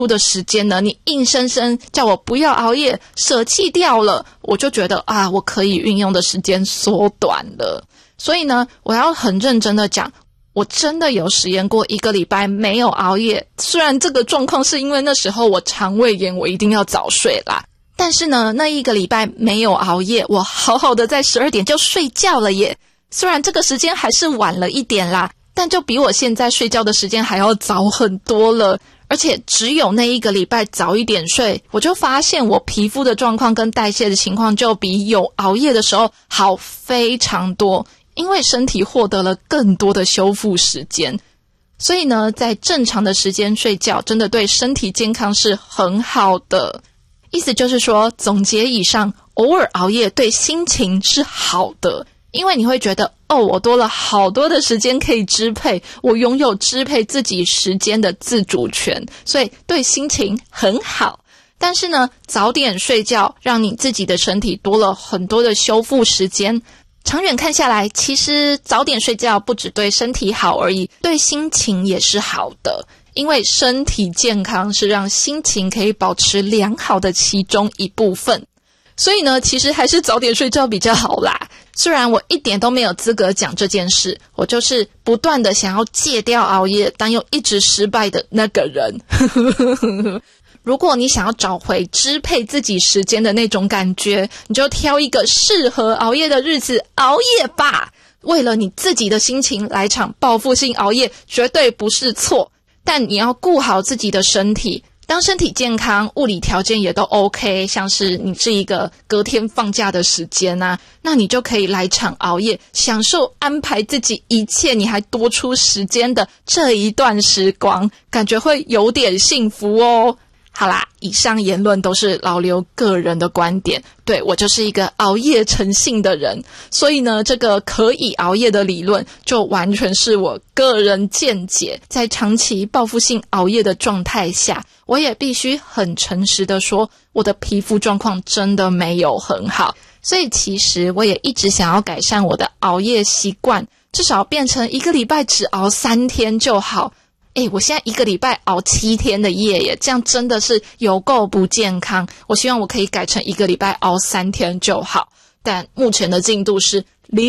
的时间呢，你硬生生叫我不要熬夜，舍弃掉了，我就觉得我可以运用的时间缩短了。所以呢，我要很认真的讲，我真的有实验过1个礼拜没有熬夜，虽然这个状况是因为那时候我肠胃炎，我一定要早睡啦，但是呢，那1个礼拜没有熬夜，我好好的在12点就睡觉了耶。虽然这个时间还是晚了一点啦，但就比我现在睡觉的时间还要早很多了。而且只有那1个礼拜早一点睡，我就发现我皮肤的状况跟代谢的情况就比有熬夜的时候好非常多，因为身体获得了更多的修复时间。所以呢，在正常的时间睡觉真的对身体健康是很好的。意思就是说，总结以上，偶尔熬夜对心情是好的，因为你会觉得我多了好多的时间可以支配，我拥有支配自己时间的自主权，所以对心情很好。但是呢，早点睡觉让你自己的身体多了很多的修复时间，长远看下来，其实早点睡觉不只对身体好而已，对心情也是好的。因为身体健康是让心情可以保持良好的其中一部分。所以呢，其实还是早点睡觉比较好啦。虽然我一点都没有资格讲这件事，我就是不断的想要戒掉熬夜，但又一直失败的那个人。如果你想要找回支配自己时间的那种感觉，你就挑一个适合熬夜的日子熬夜吧。为了你自己的心情来场报复性熬夜，绝对不是错。但你要顾好自己的身体，当身体健康，物理条件也都 OK， 像是你是一个隔天放假的时间那你就可以来场熬夜，享受安排自己一切你还多出时间的这一段时光，感觉会有点幸福哦。好啦，以上言论都是老刘个人的观点，对，我就是一个熬夜成性的人，所以呢，这个可以熬夜的理论就完全是我个人见解。在长期报复性熬夜的状态下，我也必须很诚实的说，我的皮肤状况真的没有很好，所以其实我也一直想要改善我的熬夜习惯，至少变成1个礼拜只熬3天就好。我现在1个礼拜熬7天的夜耶，这样真的是有够不健康。我希望我可以改成1个礼拜熬3天就好，但目前的进度是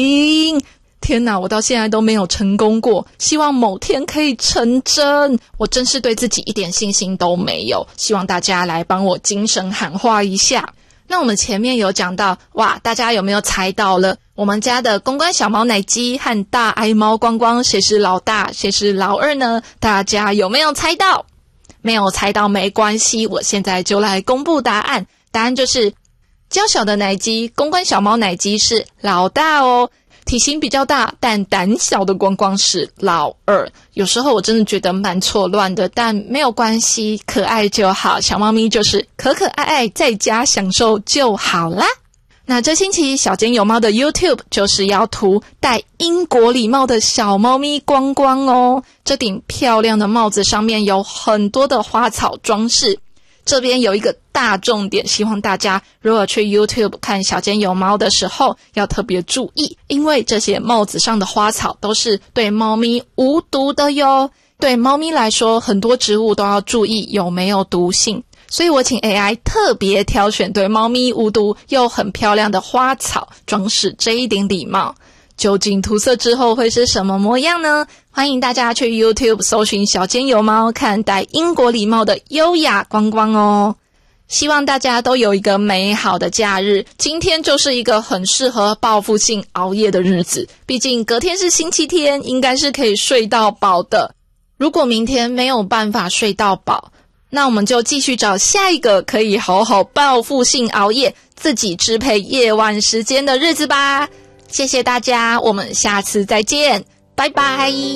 0。天哪，我到现在都没有成功过，希望某天可以成真。我真是对自己一点信心都没有，希望大家来帮我精神喊话一下。那我们前面有讲到，大家有没有猜到了？我们家的公关小猫奶鸡和大爱猫光光，谁是老大，谁是老二呢？大家有没有猜到？没有猜到没关系，我现在就来公布答案。答案就是娇小的奶鸡，公关小猫奶鸡是老大哦。体型比较大但胆小的光光是老二。有时候我真的觉得蛮错乱的，但没有关系，可爱就好，小猫咪就是可可爱爱，在家享受就好啦。那这星期小间有猫的 YouTube 就是要涂戴英国礼帽的小猫咪光光哦。这顶漂亮的帽子上面有很多的花草装饰，这边有一个大重点，希望大家如果去 YouTube 看小间有猫的时候要特别注意，因为这些帽子上的花草都是对猫咪无毒的哟。对猫咪来说，很多植物都要注意有没有毒性，所以我请 AI 特别挑选对猫咪无毒又很漂亮的花草装饰这一顶礼帽。究竟涂色之后会是什么模样呢？欢迎大家去 YouTube 搜寻小间有猫，看戴英国礼帽的优雅光光哦。希望大家都有一个美好的假日，今天就是一个很适合报复性熬夜的日子，毕竟隔天是星期天，应该是可以睡到饱的。如果明天没有办法睡到饱，那我们就继续找下一个可以好好报复性熬夜，自己支配夜晚时间的日子吧。谢谢大家，我们下次再见，拜拜。